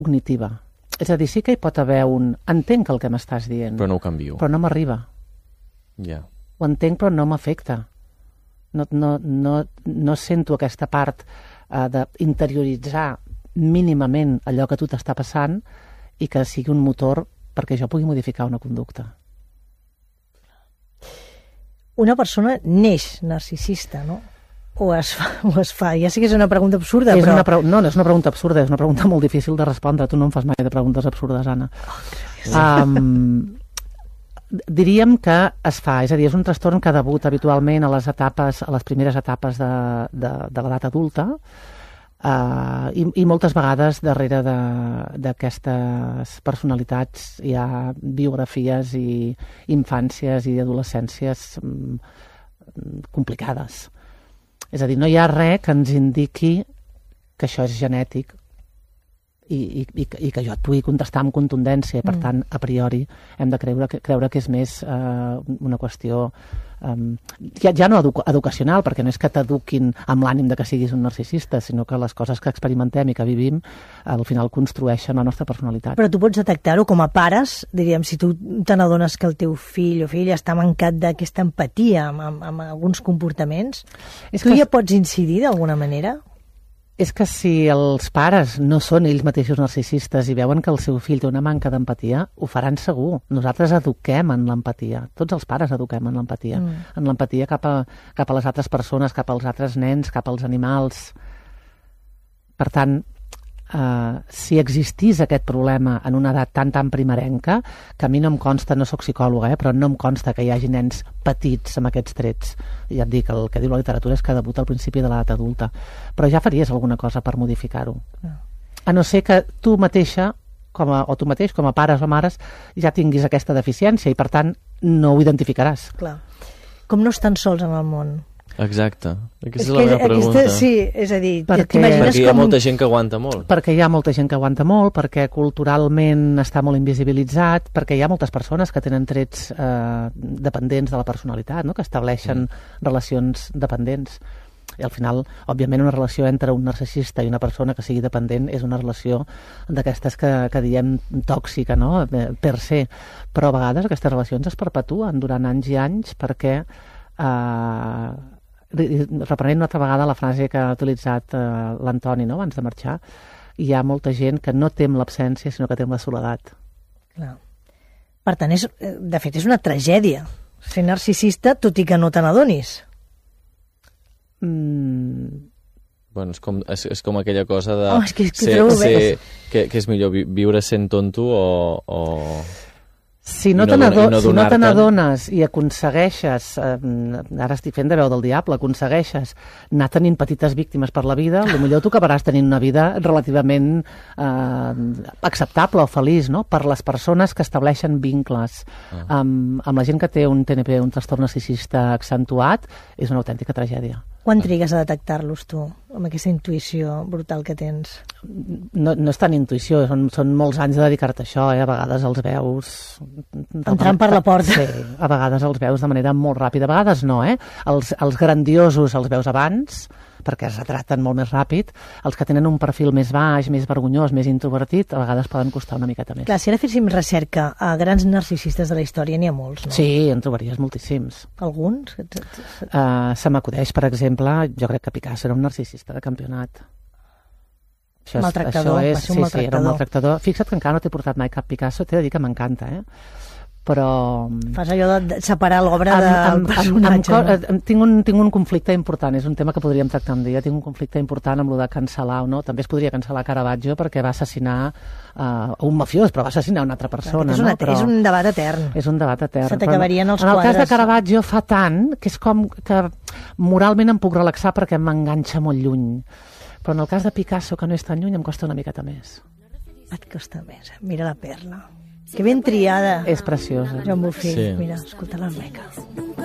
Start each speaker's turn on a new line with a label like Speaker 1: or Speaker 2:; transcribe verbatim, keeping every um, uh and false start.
Speaker 1: cognitiva. És a dir, sí que hi pot haver un... Entenc el que m'estàs dient.
Speaker 2: Però no ho canvio.
Speaker 1: Però no m'arriba.
Speaker 2: Ja. Yeah.
Speaker 1: Ho entenc, però no m'afecta. No, no, no, no sento aquesta part uh, d'interioritzar mínimament allò que a tu t'està passant i que sigui un motor perquè jo pugui modificar una conducta.
Speaker 3: Una persona neix narcisista, no? O es fa, o es fa. Ja sé que és una pregunta absurda,
Speaker 1: és
Speaker 3: però...
Speaker 1: Una pre... No, no és una pregunta absurda, és una pregunta molt difícil de respondre. Tu no em fas mai de preguntes absurdes, Anna. Oh, um, diríem que es fa, és a dir, és un trastorn que debuta habitualment a les etapes, a les primeres etapes de, de, de l'edat adulta, uh, i, i moltes vegades darrere d'aquestes personalitats hi ha biografies i infàncies i adolescències um, complicades. És a dir, no hi ha res que ens indiqui que això és genètic i, i, i, i que jo et pugui contestar amb contundència. Per mm. tant, a priori, hem de creure que, creure que és més eh, una qüestió um, ja, ja no edu educacional, perquè no és que t'eduquin amb l'ànim de que siguis un narcisista, sinó que les coses que experimentem i que vivim al final construeixen la nostra personalitat.
Speaker 3: Però tu pots detectar-ho com a pares, diríem, si tu te n'adones que el teu fill o filla està mancat d'aquesta empatia amb, amb, amb alguns comportaments, és tu que... ja pots incidir d'alguna manera?
Speaker 1: És que si els pares no són ells mateixos narcisistes i veuen que el seu fill té una manca d'empatia, ho faran segur. Nosaltres eduquem en l'empatia. Tots els pares eduquem en l'empatia. Mm. En l'empatia cap a, cap a les altres persones, cap als altres nens, cap als animals. Per tant, Uh, si existís aquest problema en una edat tan tan primerenca, que a mi no em consta, no sóc psicòloga, eh, però no em consta que hi hagi nens petits amb aquests trets. Ja et dic, el que diu la literatura és que debuta al principi de l'edat adulta. Però ja faries alguna cosa per modificar-ho. No. A no ser que tu mateixa, com a, o tu mateix, com a pares o mares, ja tinguis aquesta deficiència i, per tant, no ho identificaràs.
Speaker 3: Clar. Com no estan sols en el món?
Speaker 2: Exacte, aquesta és,
Speaker 3: és
Speaker 2: la meva pregunta.
Speaker 3: Aquesta, sí, és a dir,
Speaker 1: perquè,
Speaker 2: perquè hi ha
Speaker 3: com...
Speaker 2: molta gent que aguanta molt.
Speaker 1: Perquè hi ha molta gent que aguanta molt, perquè culturalment està molt invisibilitzat, perquè hi ha moltes persones que tenen trets eh, dependents de la personalitat, no? Que estableixen mm. relacions dependents. I al final, òbviament, una relació entre un narcisista i una persona que sigui dependent és una relació d'aquestes que, que diem tòxica, no? Per se. Però a vegades aquestes relacions es perpetuen durant anys i anys perquè... Eh, reprenent una altra vegada la frase que ha utilitzat eh, l'Antoni, no?, abans de marxar, hi ha molta gent que no tem l'absència sinó que tem la soledat.
Speaker 3: Clar. Per tant, és, de fet és una tragèdia ser narcisista, tot i que no te n'adonis.
Speaker 1: Mm.
Speaker 2: Bueno, és com, és, és com aquella cosa de
Speaker 3: oh, és que, és que,
Speaker 2: ser, ser, que, que és millor viure sent tonto o... o...
Speaker 1: Si no,
Speaker 2: no,
Speaker 1: no,
Speaker 2: no
Speaker 1: si no te n'adones i aconsegueixes, eh, ara estic fent de veu del diable, aconsegueixes anar tenint petites víctimes per la vida, potser tu acabaràs tenint una vida relativament eh, acceptable o feliç, no?, per les persones que estableixen vincles. Ah. Amb, amb la gent que té un T N P, un trastorn narcisista accentuat, és una autèntica tragèdia.
Speaker 3: Quan trigues a detectar-los tu, amb aquesta intuïció brutal que tens?
Speaker 1: No, no és tan intuïció, són, són molts anys de dedicar-te a això, eh? A vegades els veus...
Speaker 3: Entrant per la porta.
Speaker 1: Sí, a vegades els veus de manera molt ràpida, a vegades no, eh? Els, els grandiosos els veus abans, perquè es retraten molt més ràpid. Els que tenen un perfil més baix, més vergonyós, més introvertit, a vegades poden costar una miqueta més.
Speaker 3: Clar, si ara féssim recerca a grans narcisistes de la història, n'hi ha molts, no?
Speaker 1: Sí, en trobaries moltíssims.
Speaker 3: Alguns?
Speaker 1: Uh, se m'acudeix, per exemple, jo crec que Picasso era un narcisista de campionat.
Speaker 3: Això és, maltractador, això és,
Speaker 1: va ser un
Speaker 3: sí,
Speaker 1: maltractador. Sí, era un maltractador. Fixa't que encara no t'he portat mai cap Picasso, t'he de dir que m'encanta, eh? Però...
Speaker 3: Fas allò de separar l'obra del personatge.
Speaker 1: Amb, amb, amb, tinc, un, tinc un conflicte important, és un tema que podríem tractar un dia, tinc un conflicte important amb el de cancel·lar o no, també es podria cancel·lar Caravaggio perquè va assassinar uh, un mafiós, però va assassinar una altra persona.
Speaker 3: És, una,
Speaker 1: no? Però
Speaker 3: és un debat etern.
Speaker 1: És un debat etern.
Speaker 3: Se t'acabarien els
Speaker 1: en el
Speaker 3: quadres.
Speaker 1: cas de Caravaggio fa tant que és com que moralment em puc relaxar perquè m'enganxa molt lluny. Però en el cas de Picasso, que no és tan lluny, em costa una miqueta més.
Speaker 3: Et costa més, mira la perla. Que ben triada.
Speaker 1: És preciosa.
Speaker 3: Joan Bofill,
Speaker 2: sí.
Speaker 3: Mira, escolta la meca.